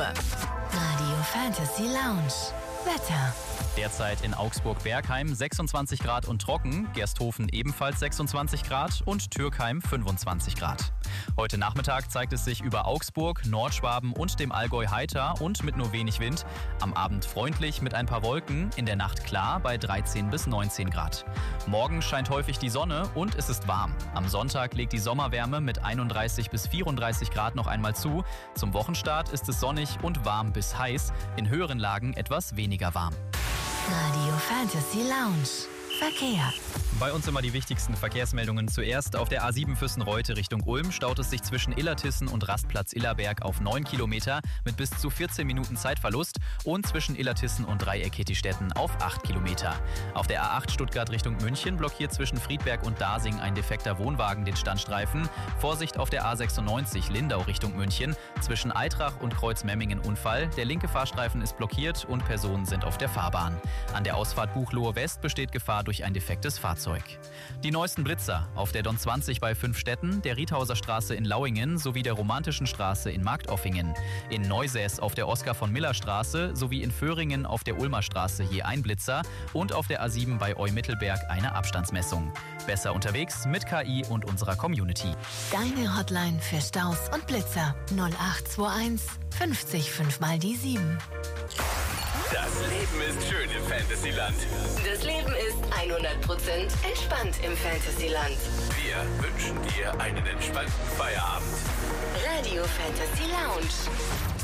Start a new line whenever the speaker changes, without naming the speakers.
Radio Fantasy Lounge. Wetter.
Derzeit in Augsburg-Bergheim 26 Grad und trocken, Gersthofen ebenfalls 26 Grad und Türkheim 25 Grad. Heute Nachmittag zeigt es sich über Augsburg, Nordschwaben und dem Allgäu heiter und mit nur wenig Wind. Am Abend freundlich mit ein paar Wolken, in der Nacht klar bei 13 bis 19 Grad. Morgen scheint häufig die Sonne und es ist warm. Am Sonntag legt die Sommerwärme mit 31 bis 34 Grad noch einmal zu. Zum Wochenstart ist es sonnig und warm bis heiß, in höheren Lagen etwas weniger warm.
Radio Fantasy Lounge. Verkehr.
Bei uns immer die wichtigsten Verkehrsmeldungen. Zuerst auf der A7 Füssen-Reute Richtung Ulm staut es sich zwischen Illertissen und Rastplatz Illerberg auf 9 Kilometer mit bis zu 14 Minuten Zeitverlust und zwischen Illertissen und Dreieck Hettistetten auf 8 Kilometer. Auf der A8 Stuttgart Richtung München blockiert zwischen Friedberg und Dasing ein defekter Wohnwagen den Standstreifen. Vorsicht auf der A96 Lindau Richtung München. Zwischen Eitrach und Kreuzmemmingen Unfall. Der linke Fahrstreifen ist blockiert und Personen sind auf der Fahrbahn. An der Ausfahrt Buchloe West besteht Gefahr durch ein defektes Fahrzeug. Die neuesten Blitzer auf der Don 20 bei 5 Städten, der Riethauser Straße in Lauingen sowie der Romantischen Straße in Marktoffingen. In Neusäß auf der Oskar-von-Miller-Straße sowie in Föhringen auf der Ulmer Straße je ein Blitzer und auf der A7 bei Eu-Mittelberg eine Abstandsmessung. Besser unterwegs mit KI und unserer Community.
Deine Hotline für Staus und Blitzer 0821 50 5 mal die 7.
Das Leben ist schön im Fantasyland.
Das Leben ist 100% entspannt im Fantasyland.
Wir wünschen dir einen entspannten Feierabend.
Radio Fantasy Lounge.